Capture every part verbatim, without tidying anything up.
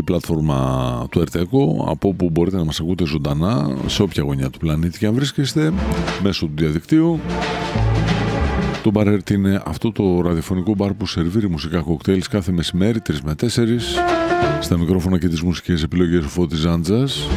πλατφόρμα του Ερτέκο, από όπου μπορείτε να μας ακούτε ζωντανά σε όποια γωνιά του πλανήτη και αν βρίσκεστε, μέσω του διαδικτύου. Το Μπαρέρτ είναι αυτό το ραδιοφωνικό μπαρ που σερβίρει μουσικά κοκτέιλς κάθε μεσημέρι τρεις με τέσσερις. Στα μικρόφωνα και τις μουσικές επιλογές ο Φώτης Ζάντζας.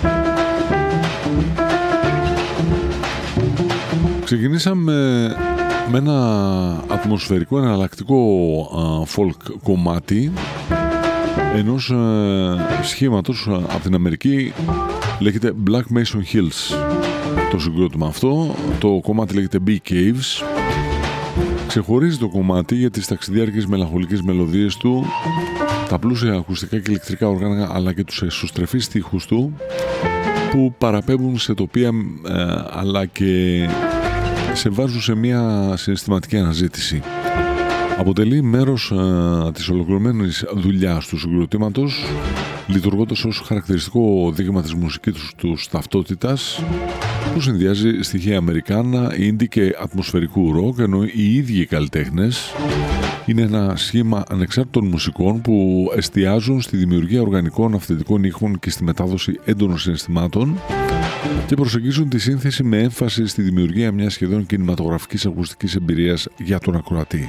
Ξεκινήσαμε με ένα ατμοσφαιρικό εναλλακτικό uh, folk κομμάτι ενός uh, σχήματος uh, από την Αμερική, λέγεται Black Mason Hills το συγκρότημα αυτό. Το κομμάτι λέγεται Bee Caves. Ξεχωρίζει το κομμάτι για τις ταξιδιάρικες μελαγχολικές μελωδίες του, τα πλούσια ακουστικά και ηλεκτρικά όργανα, αλλά και τους εσωστρεφείς στίχους του που παραπέμπουν σε τοπία ε, αλλά και σε βάζουν σε μια συναισθηματική αναζήτηση. Αποτελεί μέρος ε, της ολοκληρωμένης δουλειάς του συγκροτήματος, λειτουργώντας ως χαρακτηριστικό δείγμα της μουσικής τους ταυτότητας, που συνδυάζει στοιχεία αμερικάνα, indie και ατμοσφαιρικού ροκ, ενώ οι ίδιοι οι καλλιτέχνες είναι ένα σχήμα ανεξάρτητων μουσικών που εστιάζουν στη δημιουργία οργανικών αυθεντικών ήχων και στη μετάδοση έντονων συναισθημάτων και προσεγγίζουν τη σύνθεση με έμφαση στη δημιουργία μιας σχεδόν κινηματογραφικής ακουστικής εμπειρίας για τον ακροατή.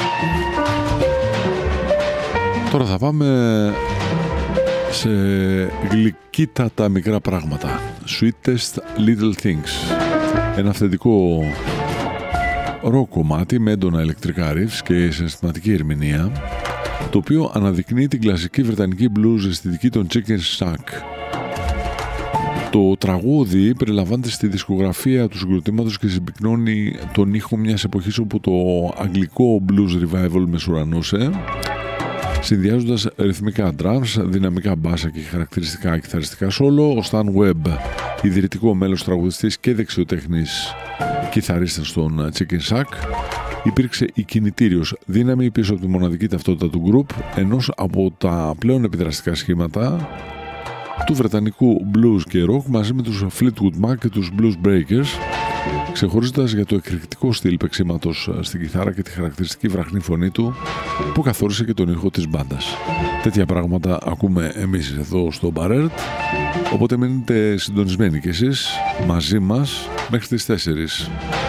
Τώρα θα πάμε σε γλυκύτατα μικρά πράγματα. Sweetest Little Things. Ένα αυθεντικό ροκ κομμάτι με έντονα ηλεκτρικά riffs και συναισθηματική ερμηνεία, το οποίο αναδεικνύει την κλασική βρετανική blues αισθητική των Chicken Shack. Το τραγούδι περιλαμβάνεται στη δισκογραφία του συγκροτήματος και συμπυκνώνει τον ήχο μιας εποχής όπου το αγγλικό blues revival μεσουρανούσε, συνδυάζοντας ρυθμικά drums, δυναμικά μπάσα και χαρακτηριστικά κιθαριστικά σόλο. Ο Stan Webb, ιδρυτικό μέλος, τραγουδιστής και δεξιοτέχνης κιθαρίστας των Chicken Shack, υπήρξε η κινητήριος δύναμη πίσω από τη μοναδική ταυτότητα του group, ενός από τα πλέον επιδραστικά σχήματα του βρετανικού blues και rock, μαζί με τους Fleetwood Mac και τους Blues Breakers, ξεχωρίζοντας για το εκρηκτικό στυλ παίξηματος στην κιθάρα και τη χαρακτηριστική βραχνή φωνή του που καθόρισε και τον ήχο της μπάντας. Τέτοια πράγματα ακούμε εμείς εδώ στο Μπαρέρτ, οπότε μείνετε συντονισμένοι κι εσείς μαζί μας μέχρι τις τέσσερις.